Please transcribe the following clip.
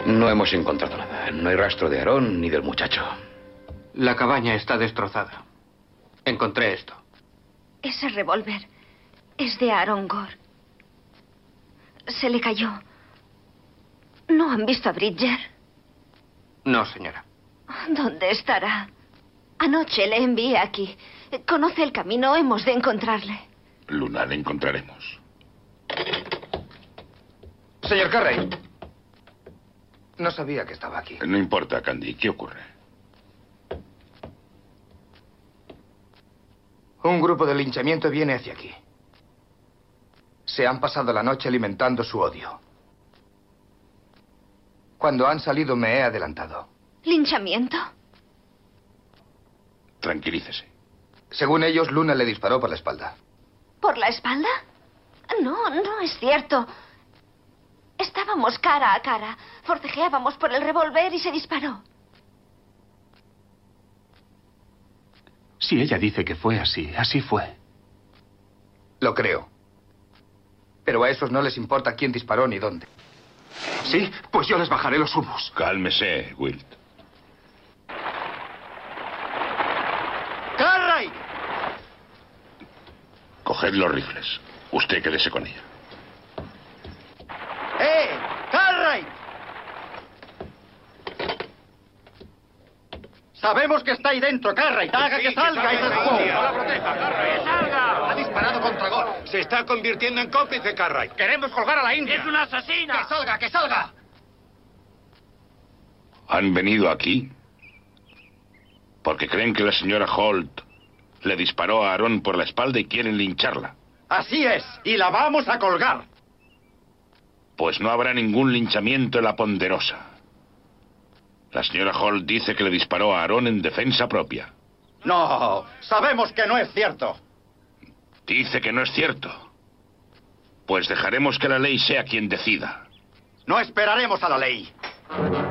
No hemos encontrado nada. No hay rastro de Aarón ni del muchacho. La cabaña está destrozada. Encontré esto. Ese revólver es de Aaron Gore. Se le cayó. ¿No han visto a Bridger? No, señora. ¿Dónde estará? Anoche le envié aquí. Conoce el camino, hemos de encontrarle. Luna, le encontraremos. Señor Carrey. No sabía que estaba aquí. No importa, Candy. ¿Qué ocurre? Un grupo de linchamiento viene hacia aquí. Se han pasado la noche alimentando su odio. Cuando han salido me he adelantado. ¿Linchamiento? Tranquilícese. Según ellos, Luna le disparó por la espalda. ¿Por la espalda? No, no es cierto. Estábamos cara a cara. Forcejeábamos por el revólver y se disparó. Si ella dice que fue así, así fue. Lo creo. Pero a esos no les importa quién disparó ni dónde. Sí, pues yo les bajaré los humos. Cálmese, Wilt. ¡Carray! Coged los rifles. Usted quédese con ella. ¡Carray! Sabemos que está ahí dentro, Carray. Haga que salga y después. ¡No la proteja, Carray! ¡Que salga! Ha disparado contra Gore. Se está convirtiendo en cómplice, Carray. Queremos colgar a la India. ¡Es una asesina! ¡Que salga, que salga! ¿Han venido aquí? Porque creen que la señora Holt le disparó a Aarón por la espalda y quieren lincharla. Así es, y la vamos a colgar. Pues no habrá ningún linchamiento en la Ponderosa. La señora Holt dice que le disparó a Aarón en defensa propia. No, sabemos que no es cierto. Dice que no es cierto. Pues dejaremos que la ley sea quien decida. No esperaremos a la ley.